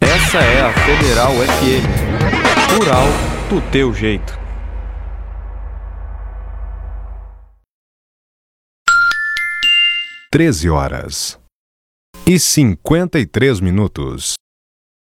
Essa é a Federal FM. Rural do teu jeito. 13h53 minutos.